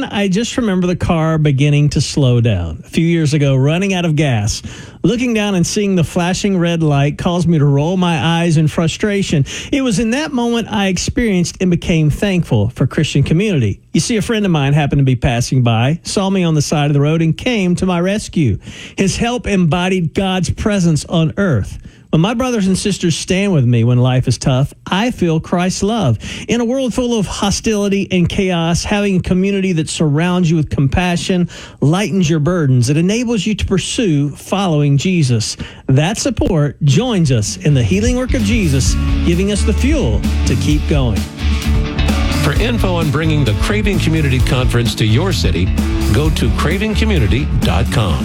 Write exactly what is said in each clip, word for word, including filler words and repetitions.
I just remember the car beginning to slow down. A few years ago, running out of gas, looking down and seeing the flashing red light caused me to roll my eyes in frustration. It was in that moment I experienced and became thankful for Christian community. You see, a friend of mine happened to be passing by, saw me on the side of the road, and came to my rescue. His help embodied God's presence on earth. When my brothers and sisters stand with me when life is tough, I feel Christ's love. In a world full of hostility and chaos, having a community that surrounds you with compassion lightens your burdens. It enables you to pursue following Jesus. That support joins us in the healing work of Jesus, giving us the fuel to keep going. For info on bringing the Craving Community Conference to your city, go to craving community dot com.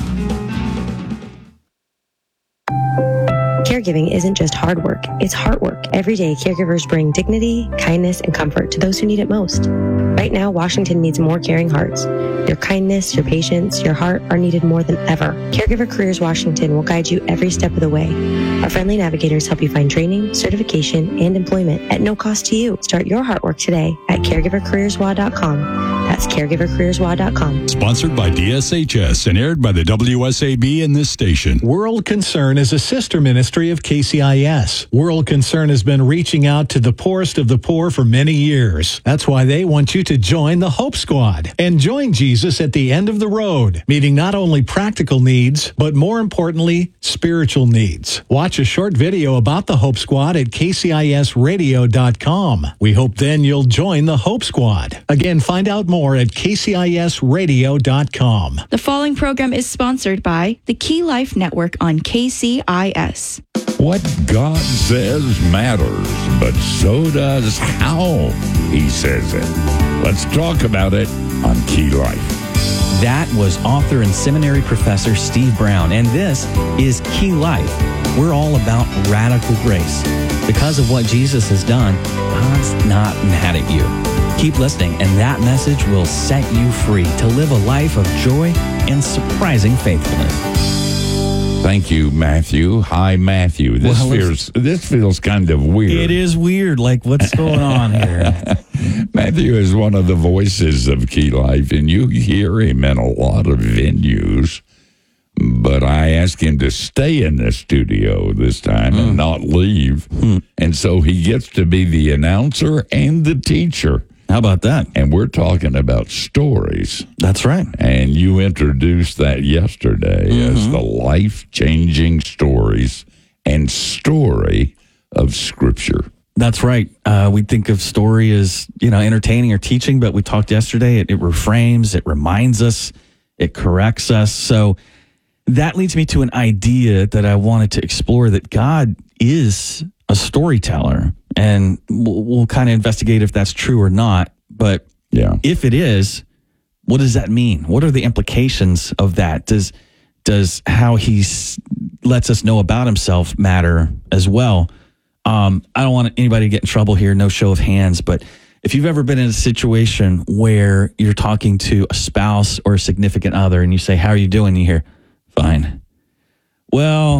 Caregiving isn't just hard work, it's heart work. Every day, caregivers bring dignity, kindness, and comfort to those who need it most. Right now, Washington needs more caring hearts. Your kindness, your patience, your heart are needed more than ever. Caregiver Careers Washington will guide you every step of the way. Our friendly navigators help you find training, certification, and employment at no cost to you. Start your heart work today at caregiver careers w a dot com. That's caregiver careers w a dot com. Sponsored by D S H S and aired by the W S A B in this station. World Concern is a sister ministry of K C I S. World Concern has been reaching out to the poorest of the poor for many years. That's why they want you to join the Hope Squad and join Jesus at the end of the road, meeting not only practical needs, but more importantly, spiritual needs. Watch a short video about the Hope Squad at K C I S radio dot com. We hope then you'll join the Hope Squad. Again, find out more at K C I S radio dot com. The following program is sponsored by the Key Life Network on K C I S. What God says matters, but so does how He says it. Let's talk about it on Key Life. That was author and seminary professor Steve Brown, and this is Key Life. We're all about radical grace. Because of what Jesus has done, God's not mad at you. Keep listening, and that message will set you free to live a life of joy and surprising faithfulness. Thank you, Matthew. Hi, Matthew. This Well, feels this feels kind of weird. It is weird. Like, what's going on here? Matthew is one of the voices of Key Life, and you hear him in a lot of venues. But I asked him to stay in the studio this time mm. and not leave. Mm. And so he gets to be the announcer and the teacher. How about that? And we're talking about stories. That's right. And you introduced that yesterday mm-hmm. as the life-changing stories and story of Scripture. That's right. Uh, we think of story as, you know, entertaining or teaching, but we talked yesterday, it, it reframes, it reminds us, it corrects us. So that leads me to an idea that I wanted to explore, that God is a storyteller. And we'll, we'll kind of investigate if that's true or not. But yeah. if it is, what does that mean? What are the implications of that? Does does how he s- lets us know about himself matter as well? Um, I don't want anybody to get in trouble here, no show of hands. But if you've ever been in a situation where you're talking to a spouse or a significant other and you say, "How are you doing?" And you hear, "Fine." Well,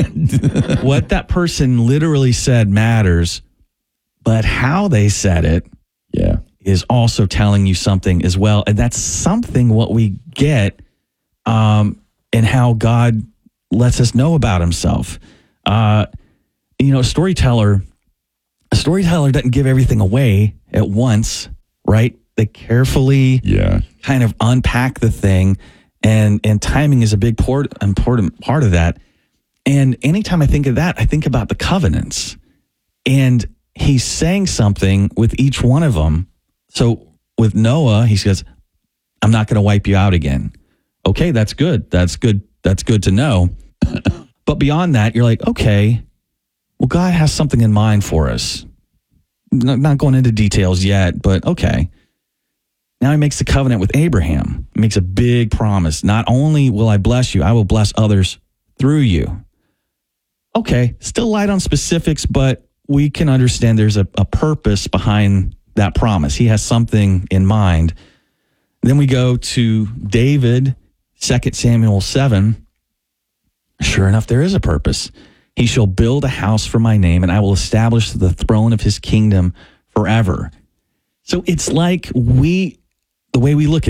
what that person literally said matters. But how they said it yeah. is also telling you something as well. And that's something what we get um, in how God lets us know about himself. Uh, you know, a storyteller, a storyteller doesn't give everything away at once, right? They carefully yeah. kind of unpack the thing, and, and timing is a big port, important part of that. And anytime I think of that, I think about the covenants. And he's saying something with each one of them. So with Noah, he says, "I'm not going to wipe you out again." Okay, that's good. That's good. That's good to know. But beyond that, you're like, okay, well, God has something in mind for us. Not going into details yet, but okay. Now he makes the covenant with Abraham. He makes a big promise. Not only will I bless you, I will bless others through you. Okay, still light on specifics, but we can understand there's a, a purpose behind that promise. He has something in mind. Then we go to David, Second Samuel seven. Sure enough, there is a purpose. He shall build a house for my name, and I will establish the throne of his kingdom forever. So it's like we, the way we look at